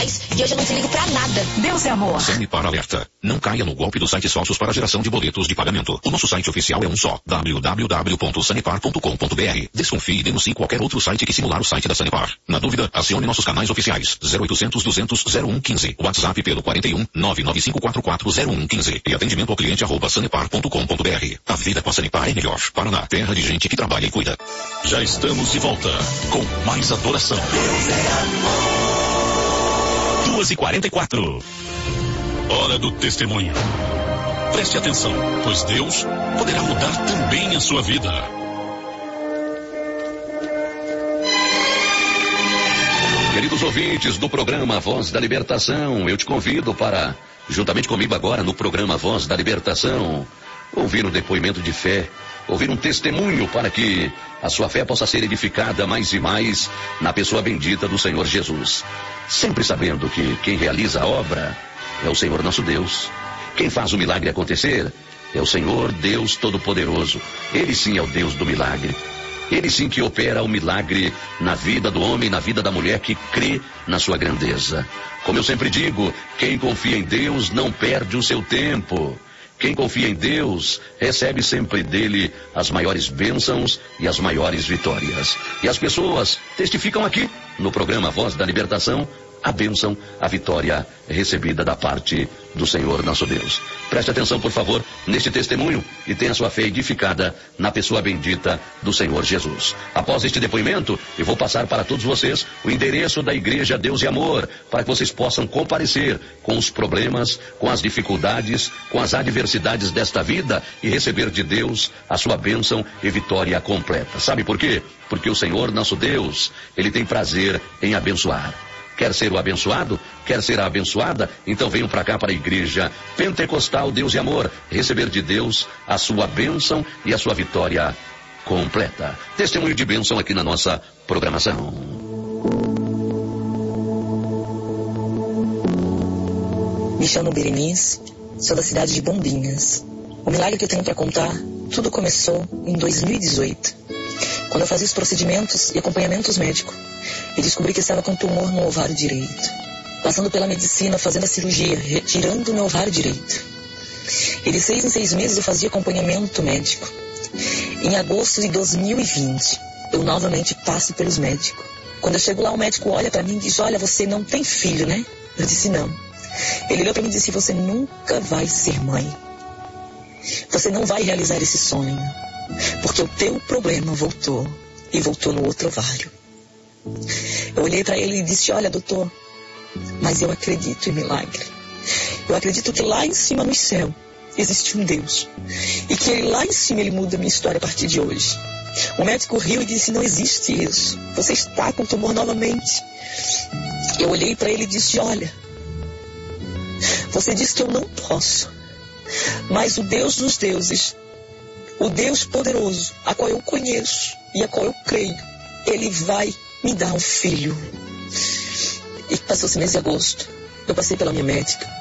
E hoje eu não se ligo pra nada. Deus é amor. Sanepar alerta. Não caia no golpe dos sites falsos para geração de boletos de pagamento. O nosso site oficial é um só. www.sanepar.com.br. Desconfie e denuncie qualquer outro site que simular o site da Sanepar. Na dúvida, acione nossos canais oficiais. 0800 200 0115. WhatsApp pelo 41 99544 0115. E atendimento ao cliente @sanepar.com.br. A vida com a Sanepar é melhor. Paraná, terra de gente que trabalha e cuida. Já estamos de volta com mais adoração. Deus é amor. 2h44. Hora do testemunho. Preste atenção, pois Deus poderá mudar também a sua vida. Queridos ouvintes do programa Voz da Libertação, eu te convido para, juntamente comigo agora no programa Voz da Libertação, ouvir um depoimento de fé, ouvir um testemunho para que a sua fé possa ser edificada mais e mais na pessoa bendita do Senhor Jesus. Sempre sabendo que quem realiza a obra é o Senhor nosso Deus. Quem faz o milagre acontecer é o Senhor Deus Todo-Poderoso. Ele sim é o Deus do milagre. Ele sim que opera o milagre na vida do homem, na vida da mulher que crê na sua grandeza. Como eu sempre digo, quem confia em Deus não perde o seu tempo. Quem confia em Deus recebe sempre dele as maiores bênçãos e as maiores vitórias. E as pessoas testificam aqui no programa Voz da Libertação a bênção, a vitória recebida da parte do Senhor nosso Deus. Preste atenção, por favor, neste testemunho e tenha sua fé edificada na pessoa bendita do Senhor Jesus. Após este depoimento, eu vou passar para todos vocês o endereço da Igreja Deus e Amor, para que vocês possam comparecer com os problemas, com as dificuldades, com as adversidades desta vida e receber de Deus a sua bênção e vitória completa. Sabe por quê? Porque o Senhor nosso Deus, Ele tem prazer em abençoar. Quer ser o abençoado? Quer ser a abençoada? Então venham para cá, para a Igreja Pentecostal Deus e Amor, receber de Deus a sua bênção e a sua vitória completa. Testemunho de bênção aqui na nossa programação. Me chamo Berenice, sou da cidade de Bombinhas. O milagre que eu tenho para contar, tudo começou em 2018, quando eu fazia os procedimentos e acompanhamentos médicos. E descobri que estava com tumor no ovário direito. Passando pela medicina, fazendo a cirurgia, retirando o meu ovário direito. E de 6 em 6 meses eu fazia acompanhamento médico. Em agosto de 2020, eu novamente passo pelos médicos. Quando eu chego lá, o médico olha para mim e diz: olha, você não tem filho, né? Eu disse: não. Ele olhou para mim e disse: você nunca vai ser mãe. Você não vai realizar esse sonho. Porque o teu problema voltou. E voltou no outro ovário. Eu olhei para ele e disse: olha, doutor, mas eu acredito em milagre. Eu acredito que lá em cima no céu existe um Deus. E que lá em cima Ele muda a minha história a partir de hoje. O médico riu e disse: não existe isso. Você está com tumor novamente. Eu olhei para ele e disse: olha, você disse que eu não posso. Mas o Deus dos deuses, o Deus poderoso, a qual eu conheço e a qual eu creio, Ele vai me dar um filho. E passou esse mês de agosto. Eu passei pela minha médica.